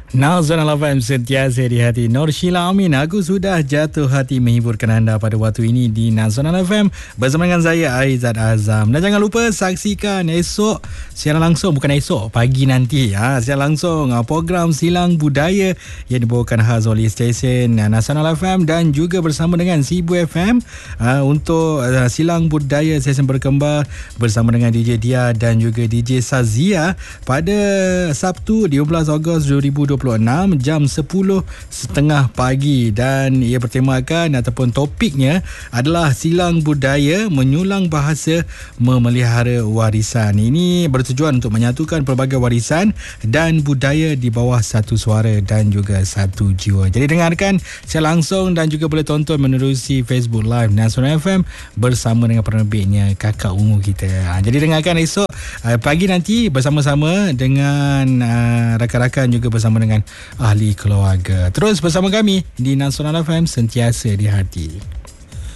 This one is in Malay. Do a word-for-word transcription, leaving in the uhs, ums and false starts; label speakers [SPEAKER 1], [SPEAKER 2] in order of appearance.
[SPEAKER 1] Nasional F M sentiasa di hati. Nur Sheila Amin, aku sudah jatuh hati menghiburkan anda pada waktu ini di Nasional F M bersama dengan saya Aizat Azam. Dan jangan lupa saksikan esok siaran langsung, bukan esok, pagi nanti ha, siaran langsung program Silang Budaya yang dibawakan khas oleh stesen Nasional F M dan juga bersama dengan Sibu F M ha, untuk uh, Silang Budaya stesen berkembar bersama dengan D J Dia dan juga D J Sazia pada Sabtu lima belas Ogos dua ribu dua puluh enam jam sepuluh tiga puluh pagi, dan ia bertemakan ataupun topiknya adalah Silang Budaya Menyulang Bahasa Memelihara Warisan. Ini bertujuan untuk menyatukan pelbagai warisan dan budaya di bawah satu suara dan juga satu jiwa. Jadi dengarkan secara langsung dan juga boleh tonton menerusi Facebook Live Nasional F M bersama dengan penerbitnya kakak ungu kita. Ha, jadi dengarkan esok uh, pagi nanti bersama-sama dengan uh, rakan-rakan juga bersama dengan ahli keluarga. Terus bersama kami di Nasional F M sentiasa di hati.